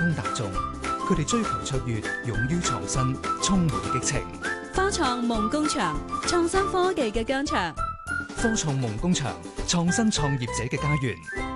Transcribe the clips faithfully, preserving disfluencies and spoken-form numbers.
通大眾，佢哋追求卓越，勇於創新，充滿激情。 科創夢工場，創新科技嘅疆場。 科創夢工場，創新創業者嘅家園。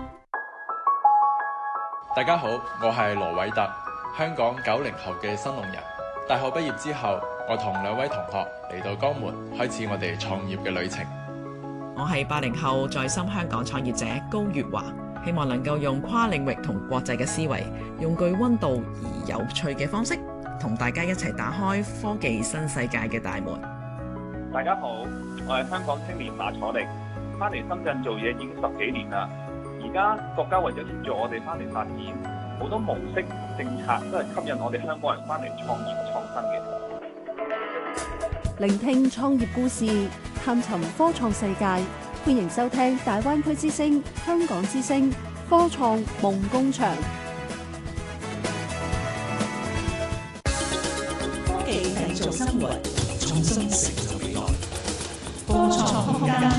大家好，我係羅偉特，香港九零後嘅新農人。大學畢業之後，我同兩位同學嚟到江門，開始我哋創業嘅旅程。 我係八零後在深香港創業者高月華，希望能夠用跨領域同國際嘅思維，用具溫度而有趣嘅方式，同大家一齊打開科技新世界嘅大門。 大家好，我係香港青年馬楚力，翻嚟深圳做嘢已經十幾年啦。而家國家為咗協助我哋翻嚟發展，好多模式政策都係吸引我哋香港人翻嚟創業創新嘅。 聆聽創業故事，探尋科創世界，歡迎收聽大灣區之聲、香港之聲科創夢工場。 科技製造生活， 創新成就未來。科創空間。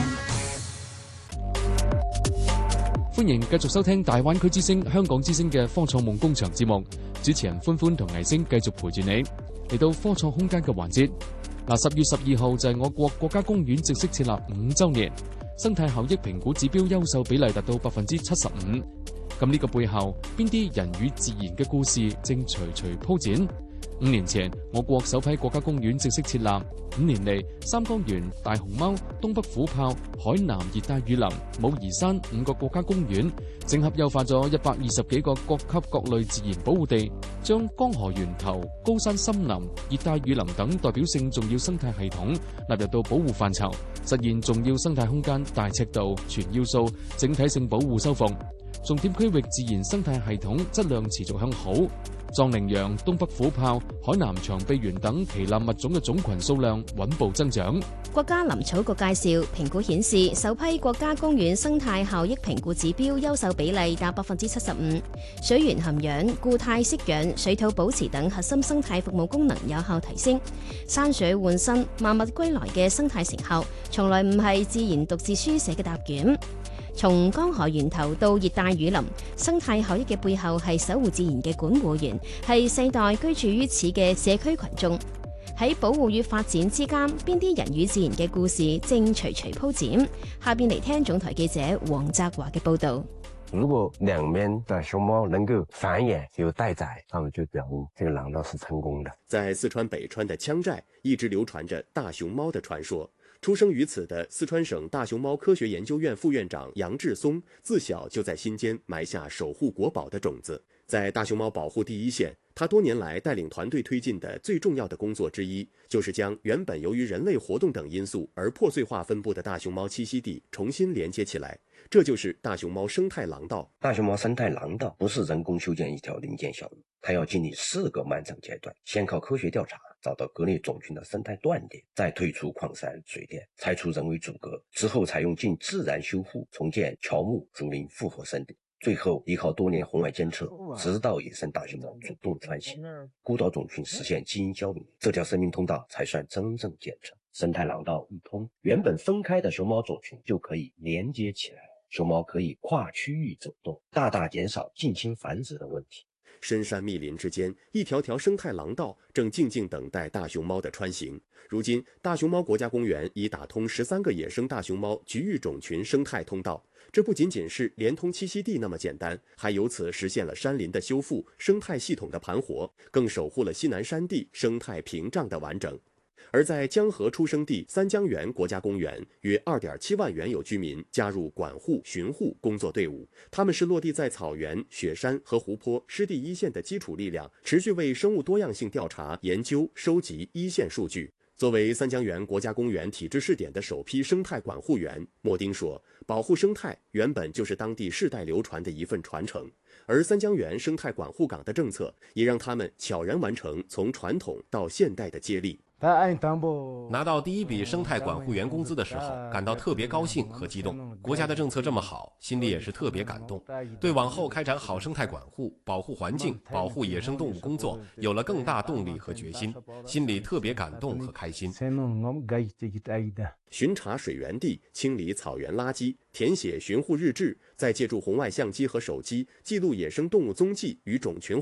歡迎繼續收聽大灣區之聲、香港之聲嘅科創夢工場節目，主持人歡歡同藝星繼續陪住你嚟到科創空間嘅環節。嗱，十月十二號就係我國國家公園正式設立五週年，生態效益評估指標優秀比例達到百分之七十五。咁呢個背後，邊啲人與自然嘅故事正徐徐鋪展？五年前，我國首批國家公園正式設立。五年嚟，三江源、大熊貓、東北虎豹、海南熱帶雨林、武夷山五個國家公園，整合優化咗一百二十幾個各級各類自然保護地，將江河源頭、高山森林、熱帶雨林等代表性重要生態系統納入到保護範疇，實現重要生態空間大尺度、全要素、整體性保護修復。重點區域自然生態系統質量持續向好。藏羚羊、東北虎豹、海南長臂猿等旗艦物種嘅種群數量穩步增長。 國家林草局介紹，評估顯示首批國家公園生態效益評估指標優秀比例達百分之七十五，水源涵養、固態息氧、水土保持等核心生態服務功能有效提升，山水換新、萬物歸來嘅生態成效，從來唔係自然獨自書寫嘅答卷。從江河源頭到熱帶雨林，生態效益嘅背後係守護自然嘅管護員，係世代居住於此嘅社區群眾。喺保護與發展之間，邊啲人與自然嘅故事正徐徐鋪展？下邊嚟聽總台記者黃澤華嘅報導。 如果兩邊的熊貓能夠繁衍有待宰，那麼就表明這個廊道是成功的。 在四川北川的羌寨，一直流傳着大熊貓的傳說。出生於此的四川省大熊貓科學研究院副院長楊志松，自小就在心間埋下守護國寶的種子。在大熊貓保護第一線，他多年來帶領團隊推進的最重要的工作之一，就是將原本由於人類活動等因素而破碎化分布的大熊貓棲息地重新連接起來。這就是大熊貓生態廊道。 大熊貓生態廊道不是人工修建一條零件小路，它要經歷四個漫長階段，先靠科學調查找到各類種群的生態斷點，再退出礦山水電，拆除人為阻隔，之後採用盡自然修復重建喬木竹林複合森林，最後依靠多年紅外監測，直到野生大熊貓主動穿行，孤島種群實現基因消滅，這條生命通道才算真正建成。生態廊道一通，原本分開的熊貓種群就可以連接起來，熊貓可以跨區域走動，大大減少近親繁殖的問題。 深山密林之間，一條條生態廊道正靜靜等待大熊貓的穿行。如今，大熊貓國家公園已打通十三個野生大熊貓局域種群生態通道。這不僅僅是連通棲息地那麼簡單，還由此實現了山林的修復、生態系統的盤活，更守護了西南山地生態屏障的完整。而在江河出生地三江源國家公園，約二點七萬原有居民加入管護巡護工作隊伍，他們是落地在草原、雪山和湖泊濕地一線的基礎力量，持續為生物多樣性調查、研究、收集一線數據。作為三江源國家公園體制試點的首批生態管護員，莫丁說，保護生態原本就是當地世代流傳的一份傳承，而三江源生態管護港的政策也讓他們悄然完成從傳統到現代的接力。 拿到第一筆生態管護員工資的時候，感到特別高興和激動。國家的政策這麼好，心裡也是特別感動，對往後開展好生態管護、保護環境、保護野生動物工作有了更大動力和決心，心裡特別感動和開心。 巡查水源地、清理草原垃圾、填寫巡護日誌，再借助紅外相機和手機記錄野生動物蹤跡與種群